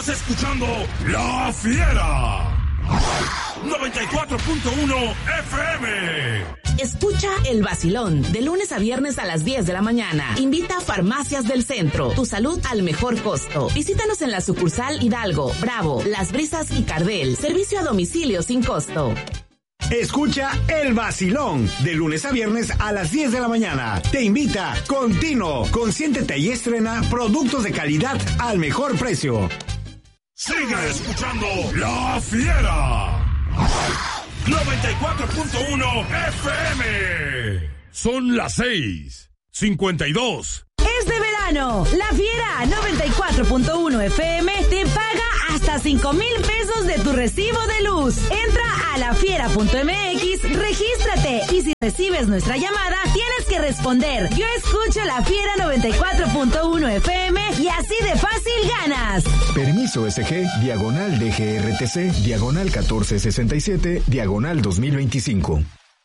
Estás escuchando La Fiera 94.1 FM. Escucha El Vacilón de lunes a viernes a las 10 de la mañana. Invita a Farmacias del Centro, tu salud al mejor costo. Visítanos en la sucursal Hidalgo, Bravo, Las Brisas y Cardel. Servicio a domicilio sin costo. Escucha El Vacilón de lunes a viernes a las 10 de la mañana. Te invita Continuo. Consiéntete y estrena productos de calidad al mejor precio. Sigue escuchando La Fiera 94.1 FM. Son las 6:52. Es de verano. La Fiera 94.1 FM te paga hasta 5,000 pesos de tu recibo de luz. Entra a lafiera.mx, regístrate y si recibes nuestra llamada, tienes que responder: yo escucho La Fiera 94.1 FM y así de fácil ganas. Permiso SG, /DGRTC, /1467, /2025.